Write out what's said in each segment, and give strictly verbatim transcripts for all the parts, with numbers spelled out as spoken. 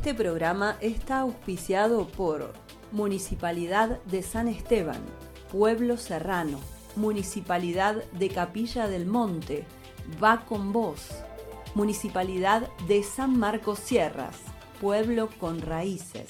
Este programa está auspiciado por Municipalidad de San Esteban, Pueblo Serrano, Municipalidad de Capilla del Monte, Va con Vos, Municipalidad de San Marcos Sierras, Pueblo con Raíces.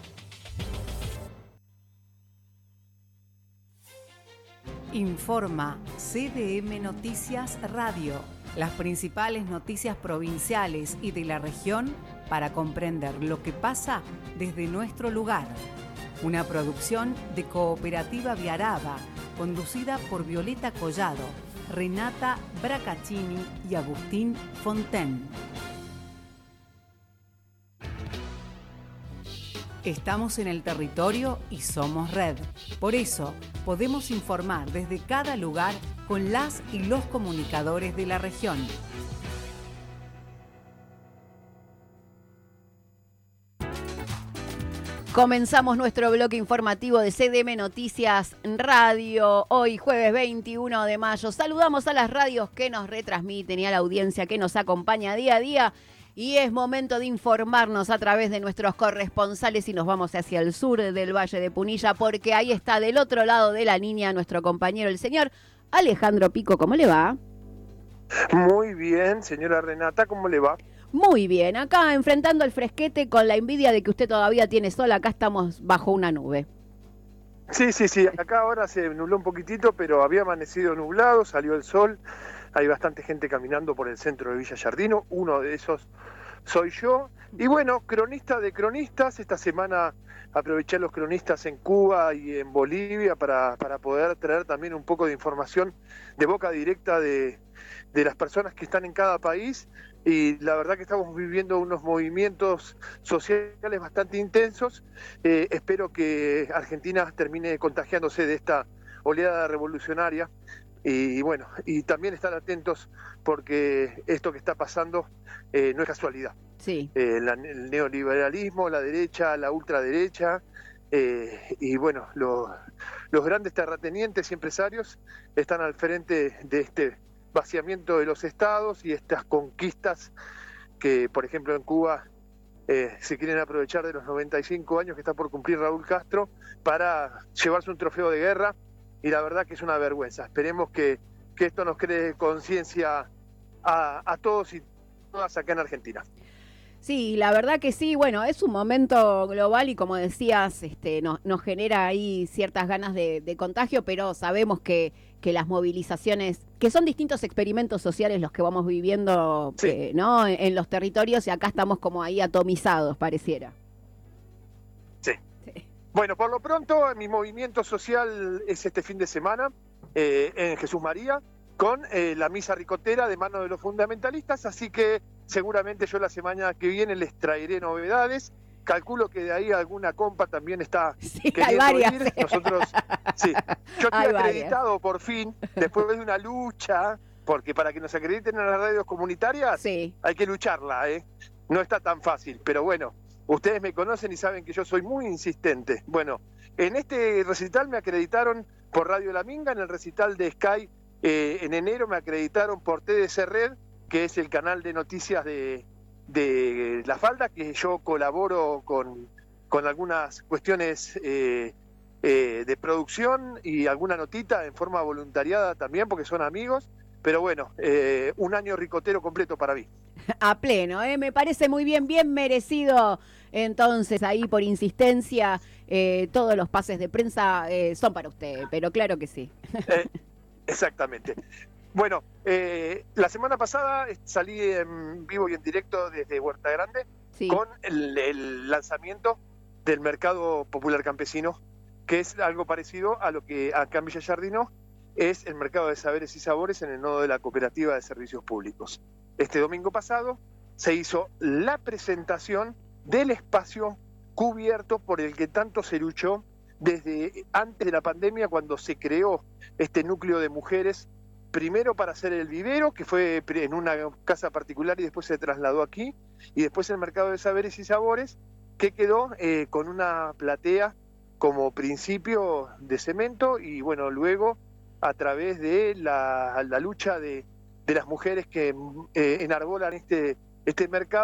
Informa C D M Noticias Radio, las principales noticias provinciales y de la región para comprender lo que pasa desde nuestro lugar. Una producción de Cooperativa Viaraba, conducida por Violeta Collado, Renata Bracaccini y Agustín Fonten. Estamos en el territorio y somos red. Por eso, podemos informar desde cada lugar con las y los comunicadores de la región. Comenzamos nuestro bloque informativo de C D M Noticias Radio, hoy jueves veintiuno de mayo. Saludamos a las radios que nos retransmiten y a la audiencia que nos acompaña día a día. Y es momento de informarnos a través de nuestros corresponsales y nos vamos hacia el sur del Valle de Punilla porque ahí está del otro lado de la línea nuestro compañero, el señor Alejandro Pico. ¿Cómo le va? Muy bien, señora Renata, ¿cómo le va? Muy bien, acá enfrentando el fresquete con la envidia de que usted todavía tiene sol, acá estamos bajo una nube. Sí, sí, sí, acá ahora se nubló un poquitito, pero había amanecido nublado, salió el sol, hay bastante gente caminando por el centro de Villa Giardino, uno de esos soy yo. Y bueno, cronista de cronistas, esta semana aproveché a los cronistas en Cuba y en Bolivia para, para poder traer también un poco de información de boca directa de, de las personas que están en cada país. Y la verdad que estamos viviendo unos movimientos sociales bastante intensos. Eh, espero que Argentina termine contagiándose de esta oleada revolucionaria. Y, y bueno, y también estar atentos porque esto que está pasando eh, no es casualidad. Sí. Eh, la, el neoliberalismo, la derecha, la ultraderecha, eh, y bueno, los, los grandes terratenientes y empresarios están al frente de este vaciamiento de los estados y estas conquistas que, por ejemplo, en Cuba eh, se quieren aprovechar de los noventa y cinco años que está por cumplir Raúl Castro para llevarse un trofeo de guerra, y la verdad que es una vergüenza. Esperemos que, que esto nos cree conciencia a, a todos y todas acá en Argentina. Sí, la verdad que sí, bueno, es un momento global y como decías, este, nos, nos genera ahí ciertas ganas de, de contagio, pero sabemos que, que las movilizaciones, que son distintos experimentos sociales los que vamos viviendo, sí. eh, ¿no? En, en los territorios, y acá estamos como ahí atomizados, pareciera. Sí. sí. Bueno, por lo pronto, mi movimiento social es este fin de semana eh, en Jesús María, con eh, la misa ricotera de mano de los fundamentalistas, así que seguramente yo la semana que viene les traeré novedades. Calculo que de ahí alguna compa también está sí, queriendo hay varias. ir. Nosotros, sí, yo estoy hay acreditado varias. por fin, después de una lucha, porque para que nos acrediten en las radios comunitarias sí. hay que lucharla, ¿eh? No está tan fácil, pero bueno, ustedes me conocen y saben que yo soy muy insistente. Bueno, en este recital me acreditaron por Radio La Minga, en el recital de Sky eh, en enero me acreditaron por T D C Red, que es el canal de noticias de, de La Falda, que yo colaboro con, con algunas cuestiones eh, eh, de producción y alguna notita en forma voluntariada también, porque son amigos, pero bueno, eh, un año ricotero completo para mí. A pleno, ¿eh? Me parece muy bien, bien merecido. Entonces, ahí por insistencia, eh, todos los pases de prensa eh, son para usted, pero claro que sí. Eh, exactamente. Bueno, eh, la semana pasada salí en vivo y en directo desde Huerta Grande sí. con el, el lanzamiento del Mercado Popular Campesino, que es algo parecido a lo que acá en Villa Giardino es el Mercado de Saberes y Sabores en el nodo de la Cooperativa de Servicios Públicos. Este domingo pasado se hizo la presentación del espacio cubierto por el que tanto se luchó desde antes de la pandemia, cuando se creó este núcleo de mujeres, primero para hacer el vivero, que fue en una casa particular y después se trasladó aquí, y después el Mercado de Saberes y Sabores, que quedó eh, con una platea como principio de cemento, y bueno, luego a través de la, la lucha de, de las mujeres que eh, enarbolan este, este mercado,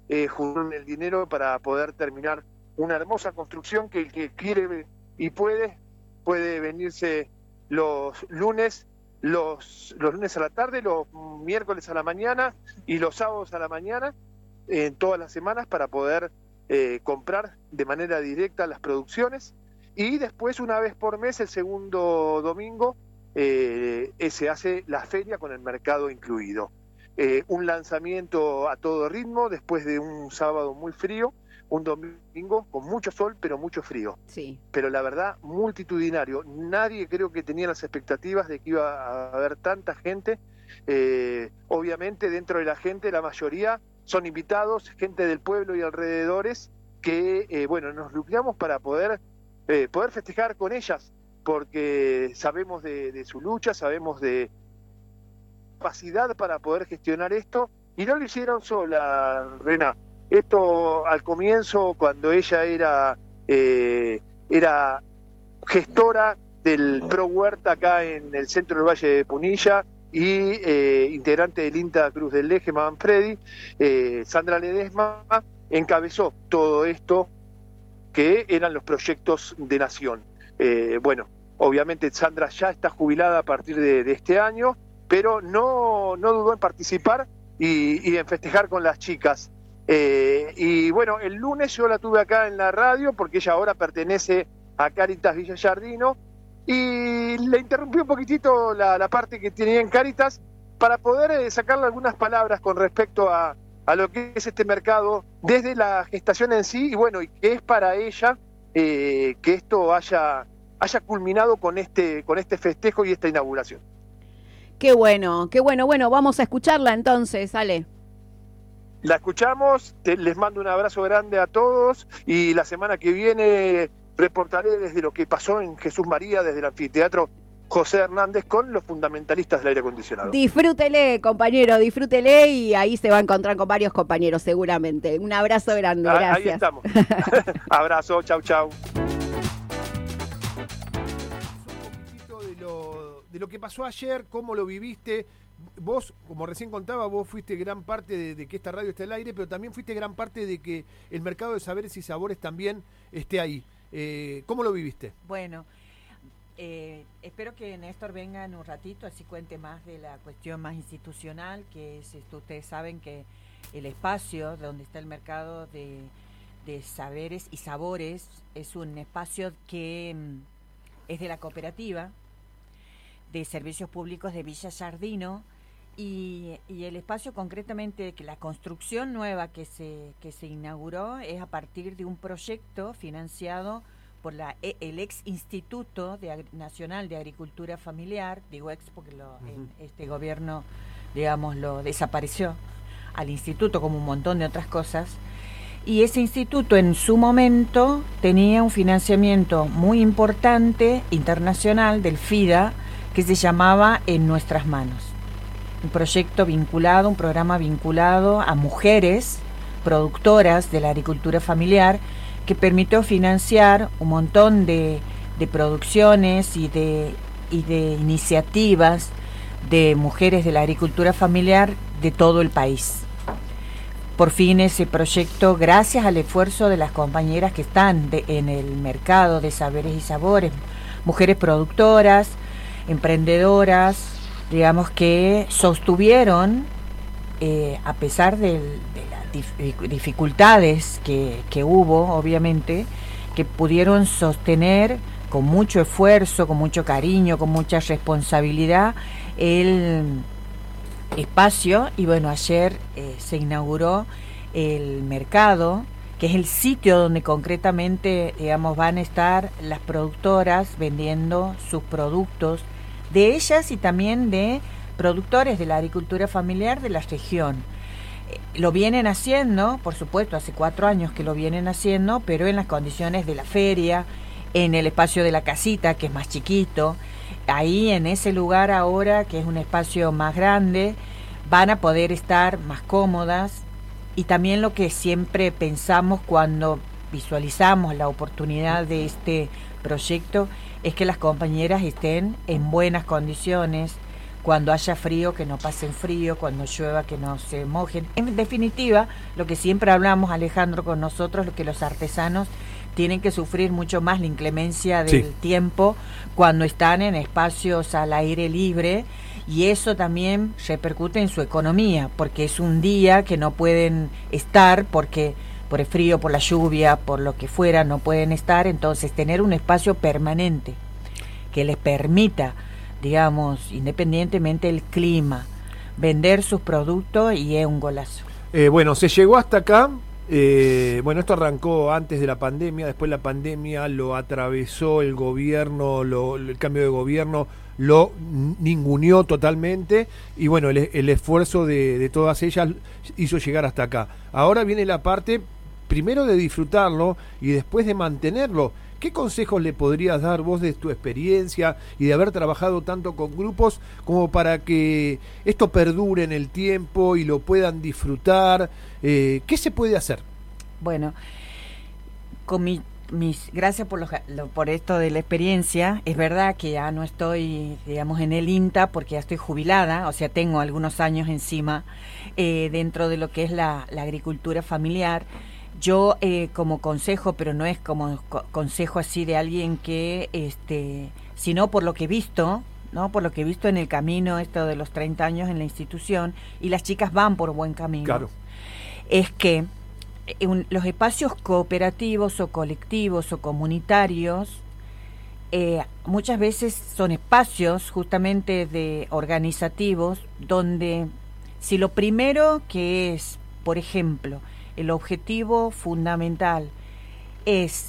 eh, juntaron el dinero para poder terminar una hermosa construcción que el que quiere y puede, puede venirse los lunes, los, los lunes a la tarde, los miércoles a la mañana y los sábados a la mañana, en todas las semanas, para poder eh, comprar de manera directa las producciones. Y después, una vez por mes, el segundo domingo, eh, se hace la feria con el mercado incluido. Eh, un lanzamiento a todo ritmo después de un sábado muy frío, un domingo con mucho sol pero mucho frío. Sí. Pero la verdad, multitudinario. Nadie creo que tenía las expectativas de que iba a haber tanta gente. Eh, obviamente dentro de la gente la mayoría son invitados, gente del pueblo y alrededores, que eh, bueno, nos nucleamos para poder, eh, poder festejar con ellas, porque sabemos de, de su lucha, sabemos de capacidad para poder gestionar esto, y no lo hicieron sola, Rena. Esto al comienzo, cuando ella era eh, era gestora del Pro Huerta acá en el centro del Valle de Punilla y eh, integrante del INTA Cruz del Eje, Manfredi, eh, Sandra Ledesma encabezó todo esto que eran los proyectos de Nación. Eh, bueno, obviamente Sandra ya está jubilada a partir de, de este año, pero no, no dudó en participar y, y en festejar con las chicas. Eh, y bueno, el lunes yo la tuve acá en la radio porque ella ahora pertenece a Cáritas Villa Giardino y le interrumpí un poquitito la, la parte que tenía en Cáritas para poder eh, sacarle algunas palabras con respecto a, a lo que es este mercado desde la gestación en sí, y bueno, y que es para ella eh, que esto haya, haya culminado con este, con este festejo y esta inauguración. Qué bueno, qué bueno. Bueno, vamos a escucharla entonces, Ale. La escuchamos, te, les mando un abrazo grande a todos y la semana que viene reportaré desde lo que pasó en Jesús María, desde el anfiteatro José Hernández con los fundamentalistas del aire acondicionado. Disfrútele, compañero, disfrútele y ahí se va a encontrar con varios compañeros seguramente. Un abrazo grande, ah, gracias. Ahí estamos. Abrazo, chau, chau. De lo que pasó ayer, cómo lo viviste. Vos, como recién contaba, vos fuiste gran parte de, de que esta radio esté al aire, pero también fuiste gran parte de que el mercado de saberes y sabores también esté ahí. Eh, ¿Cómo lo viviste? Bueno, eh, espero que Néstor venga en un ratito, así cuente más de la cuestión más institucional, que es esto. Ustedes saben que el espacio donde está el mercado de, de saberes y sabores es un espacio que mm, es de la cooperativa de Servicios Públicos de Villa Giardino, y, y el espacio concretamente, que la construcción nueva que se, que se inauguró es a partir de un proyecto financiado por la, el ex Instituto de, Nacional de Agricultura Familiar, digo ex porque lo, uh-huh. en este gobierno, digamos, lo desapareció al instituto como un montón de otras cosas, y ese instituto en su momento tenía un financiamiento muy importante internacional del FIDA, que se llamaba En Nuestras Manos. Un proyecto vinculado, un programa vinculado a mujeres productoras de la agricultura familiar, que permitió financiar un montón de, de producciones y de, y de iniciativas de mujeres de la agricultura familiar de todo el país. Por fin ese proyecto, gracias al esfuerzo de las compañeras que están de, en el mercado de saberes y sabores, mujeres productoras, emprendedoras, digamos, que sostuvieron, eh, a pesar de, de las dif- dificultades que, que hubo, obviamente, que pudieron sostener con mucho esfuerzo, con mucho cariño, con mucha responsabilidad el espacio. Y bueno, ayer eh, se inauguró el mercado, que es el sitio donde concretamente, digamos, van a estar las productoras vendiendo sus productos, de ellas y también de productores de la agricultura familiar de la región. Eh, lo vienen haciendo, por supuesto, hace cuatro años que lo vienen haciendo, pero en las condiciones de la feria, en el espacio de la casita, que es más chiquito. Ahí, en ese lugar ahora, que es un espacio más grande, van a poder estar más cómodas. Y también lo que siempre pensamos cuando visualizamos la oportunidad de este proyecto es que las compañeras estén en buenas condiciones cuando haya frío que no pasen frío, cuando llueva que no se mojen. En definitiva, lo que siempre hablamos, Alejandro, con nosotros, lo que los artesanos tienen que sufrir mucho más la inclemencia del sí. tiempo cuando están en espacios al aire libre, y eso también repercute en su economía, porque es un día que no pueden estar porque por el frío, por la lluvia, por lo que fuera, no pueden estar. Entonces tener un espacio permanente que les permita, digamos, independientemente del clima, vender sus productos, y es un golazo. Eh, bueno, se llegó hasta acá. Eh, bueno, esto arrancó antes de la pandemia, después la pandemia lo atravesó el gobierno, lo, el cambio de gobierno lo ninguneó totalmente, y bueno, el, el esfuerzo de, de todas ellas hizo llegar hasta acá. Ahora viene la parte, primero de disfrutarlo y después de mantenerlo. ¿Qué consejos le podrías dar vos de tu experiencia y de haber trabajado tanto con grupos como para que esto perdure en el tiempo y lo puedan disfrutar? Eh, ¿Qué se puede hacer? Bueno, con mi, mis gracias por, lo, lo, por esto de la experiencia. Es verdad que ya no estoy, digamos, en el INTA porque ya estoy jubilada, o sea, tengo algunos años encima eh, dentro de lo que es la, la agricultura familiar. Yo eh, como consejo, pero no es como co- consejo así de alguien que, este, sino por lo que he visto, ¿no? Por lo que he visto en el camino, esto de los treinta años en la institución, y las chicas van por buen camino. Claro. Es que eh, un, los espacios cooperativos o colectivos o comunitarios eh, muchas veces son espacios justamente de organizativos donde si lo primero que es, por ejemplo, el objetivo fundamental es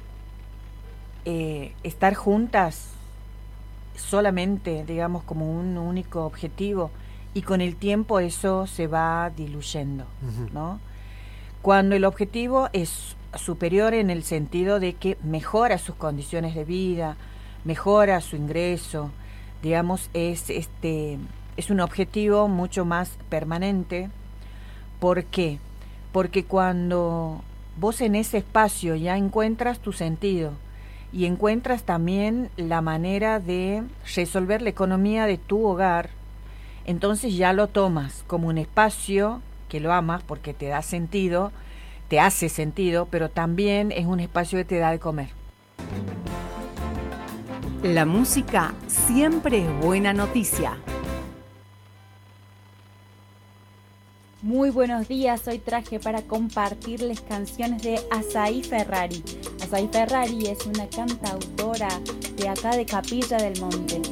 eh, estar juntas solamente, digamos, como un único objetivo, y con el tiempo eso se va diluyendo, uh-huh. ¿no? Cuando el objetivo es superior en el sentido de que mejora sus condiciones de vida, mejora su ingreso, digamos, es este es un objetivo mucho más permanente. ¿Por qué? Porque cuando vos en ese espacio ya encuentras tu sentido y encuentras también la manera de resolver la economía de tu hogar, entonces ya lo tomas como un espacio que lo amas porque te da sentido, te hace sentido, pero también es un espacio que te da de comer. La música siempre es buena noticia. Muy buenos días, hoy traje para compartirles canciones de Azaí Ferrari. Azaí Ferrari es una cantautora de acá de Capilla del Monte.